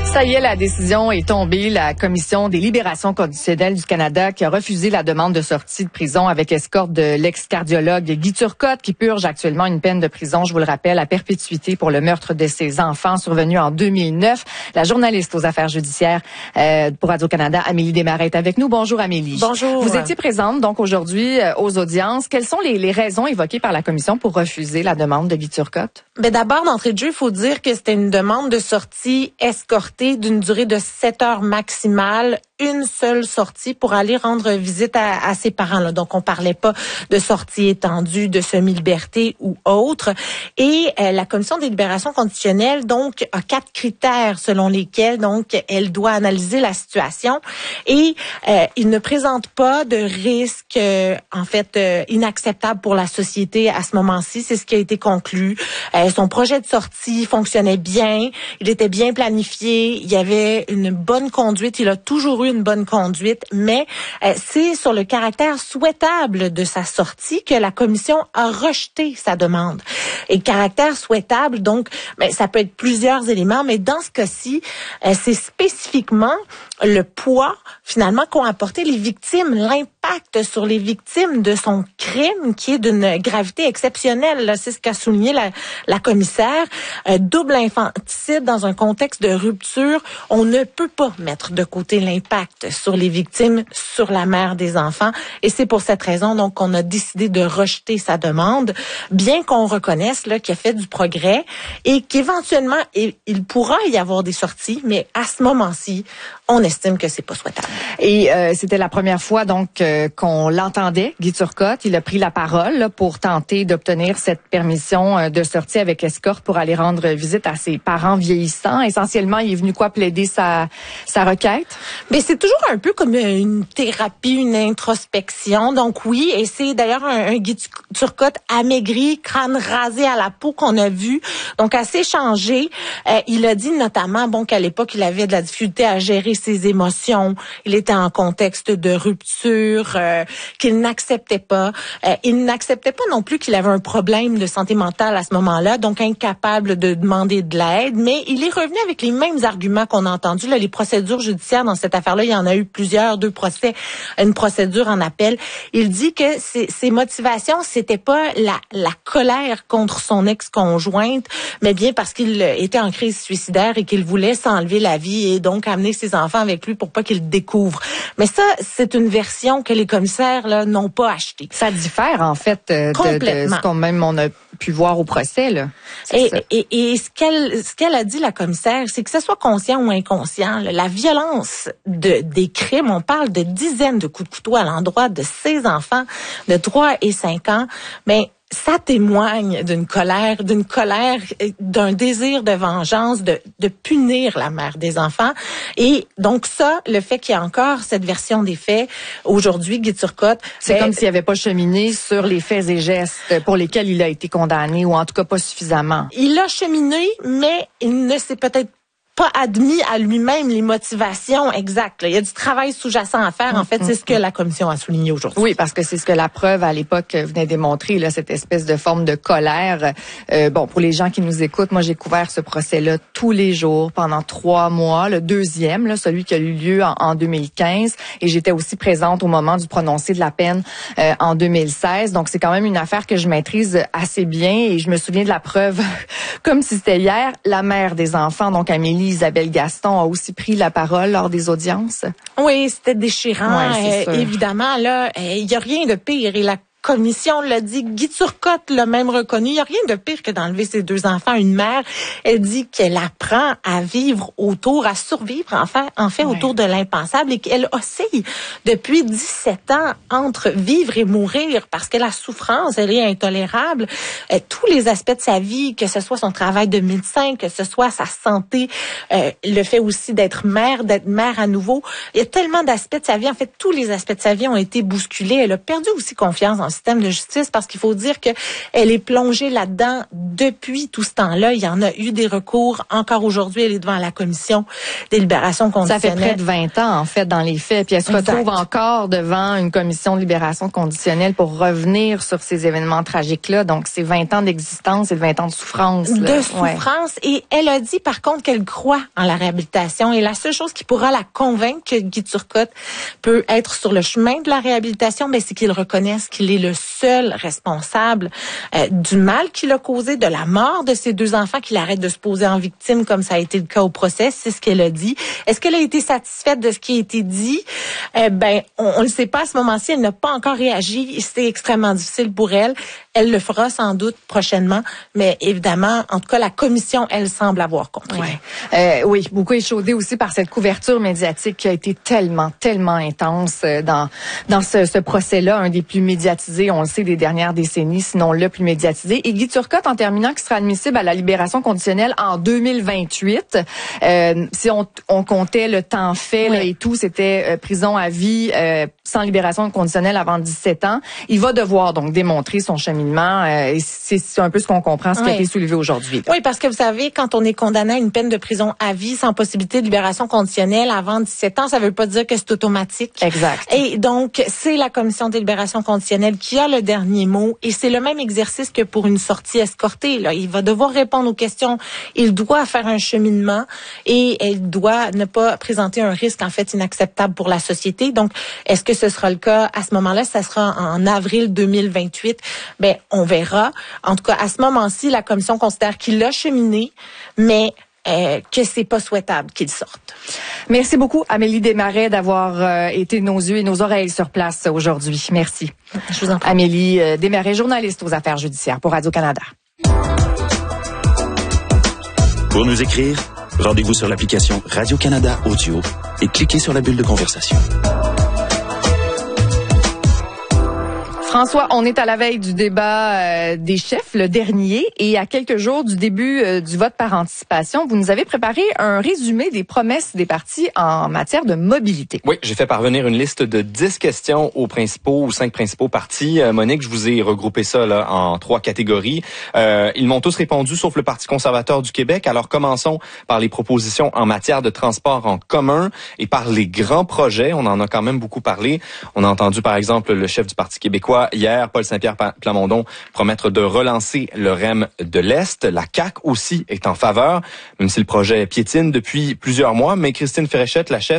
Ça y est, la décision est tombée. La Commission des libérations conditionnelles du Canada qui a refusé la demande de sortie de prison avec escorte de l'ex-cardiologue Guy Turcotte qui purge actuellement une peine de prison, je vous le rappelle, à perpétuité pour le meurtre de ses enfants survenu en 2009. La journaliste aux affaires judiciaires pour Radio-Canada, Amélie Desmarais, est avec nous. Bonjour Amélie. Bonjour. Vous étiez présente donc aujourd'hui aux audiences. Quelles sont les raisons évoquées par la Commission pour refuser la demande de Guy Turcotte? Ben d'abord, d'entrée de jeu, il faut dire que c'était une demande de sortie escortée d'une durée de 7 heures maximale, une seule sortie pour aller rendre visite à ses parents. Là. Donc, on parlait pas de sortie étendue, de semi-liberté ou autre. Et la Commission des libérations conditionnelles, donc, a 4 critères selon lesquels, donc, elle doit analyser la situation. Et il ne présente pas de risque, inacceptable pour la société à ce moment-ci. C'est ce qui a été conclu. Son projet de sortie fonctionnait bien. Il était bien planifié. Il y avait une bonne conduite. Il a toujours eu une bonne conduite, mais c'est sur le caractère souhaitable de sa sortie que la commission a rejeté sa demande. Et caractère souhaitable, donc, ça peut être plusieurs éléments, mais dans ce cas-ci, c'est spécifiquement le poids, finalement, qu'ont apporté les victimes, l'impact sur les victimes de son crime, qui est d'une gravité exceptionnelle. Là, c'est ce qu'a souligné la commissaire. Double infanticide dans un contexte de rupture, on ne peut pas mettre de côté l'impact sur les victimes, sur la mère des enfants. Et c'est pour cette raison, donc, qu'on a décidé de rejeter sa demande, bien qu'on reconnaisse là qu'il a fait du progrès et qu'éventuellement, il pourra y avoir des sorties, mais à ce moment-ci, on estime que c'est pas souhaitable. Et c'était la première fois donc qu'on l'entendait, Guy Turcotte. Il a pris la parole là, pour tenter d'obtenir cette permission de sortie avec escorte pour aller rendre visite à ses parents vieillissants. Essentiellement, il est venu plaider sa requête? Mais c'est toujours un peu comme une thérapie, une introspection. Donc oui, et c'est d'ailleurs un Guy Turcotte amaigri, crâne rasé à la peau qu'on a vu, donc assez changé. Il a dit notamment qu'à l'époque, il avait de la difficulté à gérer ses émotions. Il était en contexte de rupture, qu'il n'acceptait pas. Il n'acceptait pas non plus qu'il avait un problème de santé mentale à ce moment-là, donc incapable de demander de l'aide. Mais il est revenu avec les mêmes arguments qu'on a entendus. Là, les procédures judiciaires dans cette affaire-là, il y en a eu plusieurs, 2 procès, une procédure en appel. Il dit que ses motivations, c'était pas la colère contre son ex-conjointe, mais bien parce qu'il était en crise suicidaire et qu'il voulait s'enlever la vie et donc amener ses enfants avec lui pour pas qu'ils le découvrent. Mais ça, c'est une version que les commissaires là n'ont pas achetée. Ça diffère en fait de ce qu'on même on a pu voir au procès là. Et ce qu'elle a dit la commissaire, c'est que ce soit conscient ou inconscient, là, la violence des crimes, on parle de dizaines de coups de couteau à l'endroit de ces enfants de 3 et 5 ans, mais ça témoigne d'une colère, d'un désir de vengeance, de punir la mère des enfants. Et donc ça, le fait qu'il y a encore cette version des faits, aujourd'hui, Guy Turcotte... C'est comme s'il n'avait pas cheminé sur les faits et gestes pour lesquels il a été condamné, ou en tout cas pas suffisamment. Il a cheminé, mais il ne s'est peut-être pas admis à lui-même les motivations exactes. Il y a du travail sous-jacent à faire. En fait, c'est ce que la commission a souligné aujourd'hui. Oui, parce que c'est ce que la preuve à l'époque venait démontrer, là, cette espèce de forme de colère. Pour les gens qui nous écoutent, moi j'ai couvert ce procès-là tous les jours pendant 3 mois. Le deuxième, là, celui qui a eu lieu en 2015, et j'étais aussi présente au moment du prononcé de la peine en 2016. Donc c'est quand même une affaire que je maîtrise assez bien, et je me souviens de la preuve comme si c'était hier. La mère des enfants, donc Amélie Isabelle Gaston, a aussi pris la parole lors des audiences. Oui, c'était déchirant. Ouais, évidemment, là, il y a rien de pire. Et la commission l'a dit, Guy Turcotte l'a même reconnu. Il n'y a rien de pire que d'enlever ses 2 enfants à une mère. Elle dit qu'elle apprend à vivre à survivre en fait autour de l'impensable, et qu'elle oscille depuis 17 ans entre vivre et mourir parce que la souffrance, elle est intolérable. Tous les aspects de sa vie, que ce soit son travail de médecin, que ce soit sa santé, le fait aussi d'être mère à nouveau. Il y a tellement d'aspects de sa vie. En fait, tous les aspects de sa vie ont été bousculés. Elle a perdu aussi confiance en système de justice, parce qu'il faut dire que elle est plongée là-dedans depuis tout ce temps-là. Il y en a eu des recours. Encore aujourd'hui, elle est devant la commission des libérations conditionnelles. Ça fait près de 20 ans, en fait, dans les faits. Puis elle se retrouve encore devant une commission de libération conditionnelle pour revenir sur ces événements tragiques-là. Donc, c'est 20 ans d'existence et 20 ans de souffrance. Souffrance. Et elle a dit, par contre, qu'elle croit en la réhabilitation. Et la seule chose qui pourra la convaincre que Guy Turcotte peut être sur le chemin de la réhabilitation, mais c'est qu'il reconnaisse qu'il est le seul responsable du mal qu'il a causé, de la mort de ses 2 enfants, qu'il arrête de se poser en victime comme ça a été le cas au procès. C'est ce qu'elle a dit. Est-ce qu'elle a été satisfaite de ce qui a été dit? On le sait pas à ce moment-ci. Elle n'a pas encore réagi. C'est extrêmement difficile pour elle. Elle le fera sans doute prochainement. Mais évidemment, en tout cas, la commission, elle semble avoir compris. Oui, beaucoup échaudé aussi par cette couverture médiatique qui a été tellement intense dans ce procès-là, un des plus médiatisés, on le sait, des dernières décennies, sinon le plus médiatisé. Et Guy Turcotte, en terminant, qui sera admissible à la libération conditionnelle en 2028. Si on comptait le temps fait là, et tout, c'était prison à vie sans libération conditionnelle avant 17 ans. Il va devoir donc démontrer son cheminement. Et c'est un peu ce qu'on comprend, ce qui a été soulevé aujourd'hui. Oui, parce que vous savez, quand on est condamné à une peine de prison à vie sans possibilité de libération conditionnelle avant 17 ans, ça veut pas dire que c'est automatique. Exact. Et donc, c'est la commission de libération conditionnelle qui a le dernier mot. Et c'est le même exercice que pour une sortie escortée. Là, il va devoir répondre aux questions. Il doit faire un cheminement et il doit ne pas présenter un risque en fait inacceptable pour la société. Donc, est-ce que ce sera le cas à ce moment-là? Ça sera en avril 2028. On verra. En tout cas, à ce moment-ci, la commission considère qu'il a cheminé, mais que c'est pas souhaitable qu'il sorte. Merci beaucoup, Amélie Desmarais, d'avoir été nos yeux et nos oreilles sur place aujourd'hui. Merci. Je vous en prie. Amélie Desmarais, journaliste aux affaires judiciaires pour Radio-Canada. Pour nous écrire, rendez-vous sur l'application Radio-Canada Audio et cliquez sur la bulle de conversation. François, on est à la veille du débat des chefs, le dernier, et à quelques jours du début du vote par anticipation, vous nous avez préparé un résumé des promesses des partis en matière de mobilité. Oui, j'ai fait parvenir une liste de 10 questions aux principaux ou 5 principaux partis. Monique, je vous ai regroupé ça là, en 3 catégories. Ils m'ont tous répondu, sauf le Parti conservateur du Québec. Alors commençons par les propositions en matière de transport en commun et par les grands projets. On en a quand même beaucoup parlé. On a entendu par exemple le chef du Parti québécois hier, Paul Saint-Pierre Plamondon, promettre de relancer le REM de l'Est. La CAQ aussi est en faveur, même si le projet piétine depuis plusieurs mois. Mais Christine Féréchette, la chef